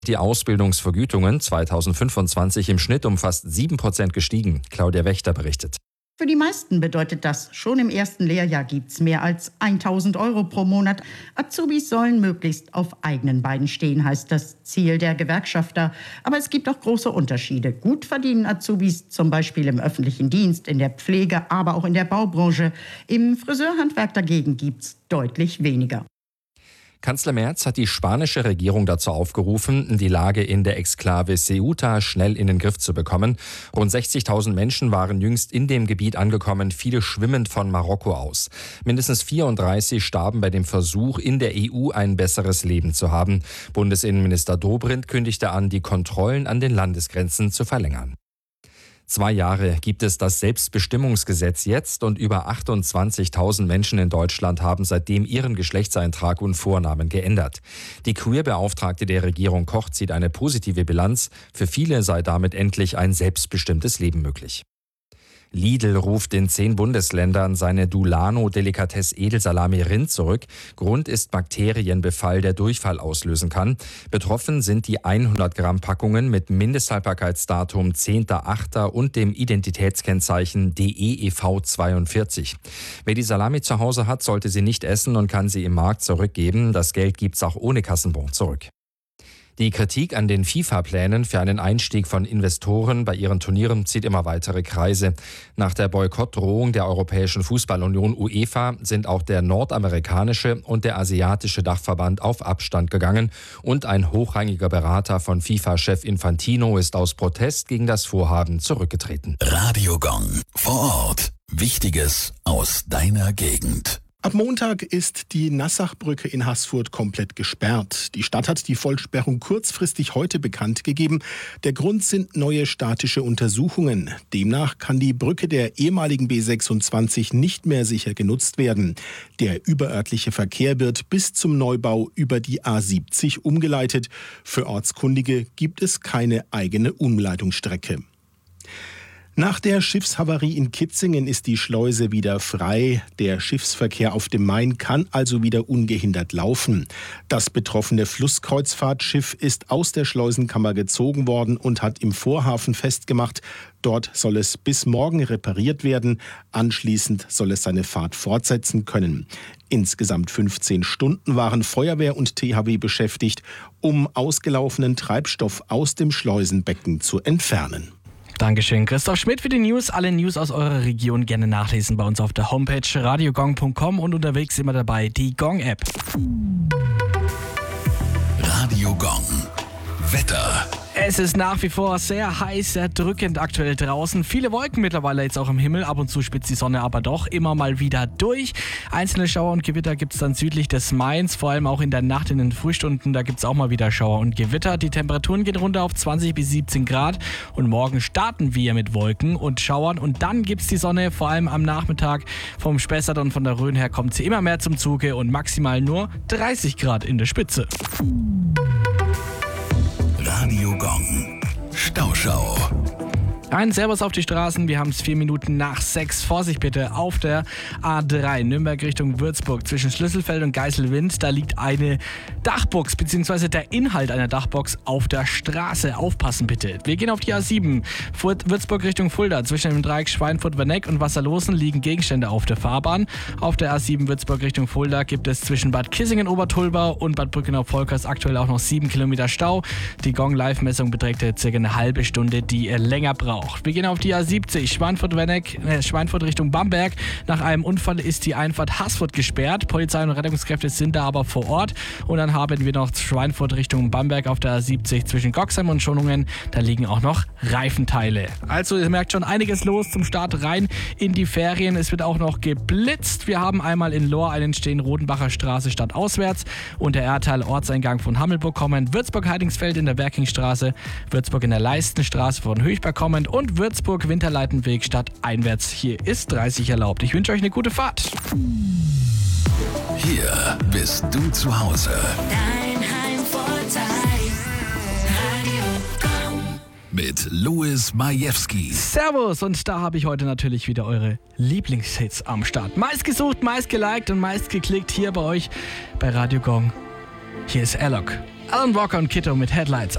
Die Ausbildungsvergütungen 2025 im Schnitt um fast 7% gestiegen. Claudia Wächter berichtet. Für die meisten bedeutet das, schon im ersten Lehrjahr gibt's mehr als 1.000 Euro pro Monat. Azubis sollen möglichst auf eigenen Beinen stehen, heißt das Ziel der Gewerkschafter. Aber es gibt auch große Unterschiede. Gut verdienen Azubis zum Beispiel im öffentlichen Dienst, in der Pflege, aber auch in der Baubranche. Im Friseurhandwerk dagegen gibt's deutlich weniger. Kanzler Merz hat die spanische Regierung dazu aufgerufen, die Lage in der Exklave Ceuta schnell in den Griff zu bekommen. Rund 60.000 Menschen waren jüngst in dem Gebiet angekommen, viele schwimmend von Marokko aus. Mindestens 34 starben bei dem Versuch, in der EU ein besseres Leben zu haben. Bundesinnenminister Dobrindt kündigte an, die Kontrollen an den Landesgrenzen zu verlängern. 2 Jahre gibt es das Selbstbestimmungsgesetz jetzt und über 28.000 Menschen in Deutschland haben seitdem ihren Geschlechtseintrag und Vornamen geändert. Die Queer-Beauftragte der Regierung Koch zieht eine positive Bilanz. Für viele sei damit endlich ein selbstbestimmtes Leben möglich. Lidl ruft in 10 Bundesländern seine Dulano-Delikatesse Edelsalami Rind zurück. Grund ist Bakterienbefall, der Durchfall auslösen kann. Betroffen sind die 100 Gramm Packungen mit Mindesthaltbarkeitsdatum 10.8. und dem Identitätskennzeichen DEEV42. Wer die Salami zu Hause hat, sollte sie nicht essen und kann sie im Markt zurückgeben. Das Geld gibt's auch ohne Kassenbon zurück. Die Kritik an den FIFA-Plänen für einen Einstieg von Investoren bei ihren Turnieren zieht immer weitere Kreise. Nach der Boykottdrohung der Europäischen Fußballunion UEFA sind auch der nordamerikanische und der asiatische Dachverband auf Abstand gegangen. Und ein hochrangiger Berater von FIFA-Chef Infantino ist aus Protest gegen das Vorhaben zurückgetreten. Radio Gong. Vor Ort. Wichtiges aus deiner Gegend. Ab Montag ist die Nassachbrücke in Haßfurt komplett gesperrt. Die Stadt hat die Vollsperrung kurzfristig heute bekannt gegeben. Der Grund sind neue statische Untersuchungen. Demnach kann die Brücke der ehemaligen B26 nicht mehr sicher genutzt werden. Der überörtliche Verkehr wird bis zum Neubau über die A70 umgeleitet. Für Ortskundige gibt es keine eigene Umleitungsstrecke. Nach der Schiffshavarie in Kitzingen ist die Schleuse wieder frei. Der Schiffsverkehr auf dem Main kann also wieder ungehindert laufen. Das betroffene Flusskreuzfahrtschiff ist aus der Schleusenkammer gezogen worden und hat im Vorhafen festgemacht. Dort soll es bis morgen repariert werden. Anschließend soll es seine Fahrt fortsetzen können. Insgesamt 15 Stunden waren Feuerwehr und THW beschäftigt, um ausgelaufenen Treibstoff aus dem Schleusenbecken zu entfernen. Dankeschön, Christoph Schmidt für die News. Alle News aus eurer Region gerne nachlesen bei uns auf der Homepage radiogong.com und unterwegs immer dabei die Gong-App. Radio Gong. Wetter. Es ist nach wie vor sehr heiß, sehr drückend aktuell draußen. Viele Wolken mittlerweile jetzt auch im Himmel. Ab und zu spitzt die Sonne aber doch immer mal wieder durch. Einzelne Schauer und Gewitter gibt es dann südlich des Mains, vor allem auch in der Nacht in den Frühstunden. Da gibt es auch mal wieder Schauer und Gewitter. Die Temperaturen gehen runter auf 20 bis 17 Grad. Und morgen starten wir mit Wolken und Schauern. Und dann gibt es die Sonne, vor allem am Nachmittag. Vom Spessart und von der Rhön her kommt sie immer mehr zum Zuge und maximal nur 30 Grad in der Spitze. Radio Gong. Stauschau. Ein Servus auf die Straßen, wir haben es 4 Minuten nach 6. Vorsicht bitte auf der A3 Nürnberg Richtung Würzburg zwischen Schlüsselfeld und Geiselwind. Da liegt eine Dachbox bzw. der Inhalt einer Dachbox auf der Straße. Aufpassen bitte. Wir gehen auf die A7 Würzburg Richtung Fulda. Zwischen dem Dreieck Schweinfurt-Werneck und Wasserlosen liegen Gegenstände auf der Fahrbahn. Auf der A7 Würzburg Richtung Fulda gibt es zwischen Bad Kissingen-Obertulbau und Bad Brückenau-Volkers aktuell auch noch 7 Kilometer Stau. Die Gong-Live-Messung beträgt circa eine halbe Stunde, die ihr länger braucht. Wir gehen auf die A70 Schweinfurt Richtung Bamberg. Nach einem Unfall ist die Einfahrt Haßfurt gesperrt. Polizei und Rettungskräfte sind da aber vor Ort. Und dann haben wir noch Schweinfurt Richtung Bamberg auf der A70 zwischen Goxheim und Schonungen. Da liegen auch noch Reifenteile. Also ihr merkt schon einiges los zum Start rein in die Ferien. Es wird auch noch geblitzt. Wir haben einmal in Lohr einen Stehen-Rodenbacher Straße stadtauswärts und der Erdteil Ortseingang von Hammelburg kommend. Würzburg-Heidingsfeld in der Werkingstraße. Würzburg in der Leistenstraße von Höchberg kommend und Würzburg-Winterleitenweg stadteinwärts. Hier ist 30 erlaubt. Ich wünsche euch eine gute Fahrt. Hier bist du zu Hause. Dein Heimvorteil. Radio Gong. Mit Louis Majewski. Servus, und da habe ich heute natürlich wieder eure Lieblingshits am Start. Meist gesucht, meist geliked und meist geklickt hier bei euch bei Radio Gong. Hier ist Alok. Alan Walker und Kitto mit Headlights.